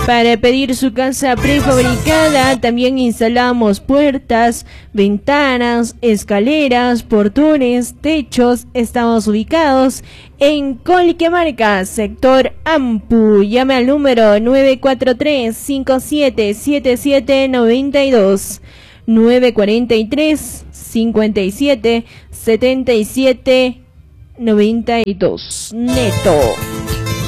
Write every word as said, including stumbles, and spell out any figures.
Para pedir su casa prefabricada, también instalamos puertas, ventanas, escaleras, portones, techos. Estamos ubicados en Colquemarca, sector Ampu. Llame al número nueve cuatro tres, cinco siete siete siete nueve dos, nueve cuatro tres, cinco siete siete siete nueve dos. Neto.